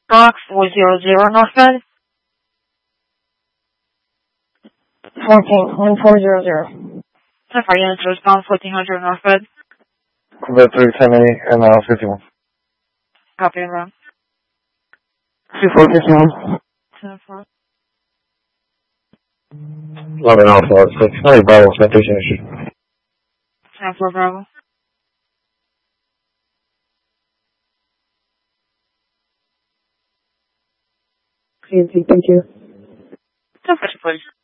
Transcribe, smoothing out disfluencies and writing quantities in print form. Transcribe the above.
Rock 400 Northbed. 14.400. So far, units respond 1400 Northbed. Quebec 310A and 51. Copy and run. 2451. 10-4. 11 Alpha 6. Sorry, Bravo, citation issue. 10-4 Bravo. Thank you. 10-5, please.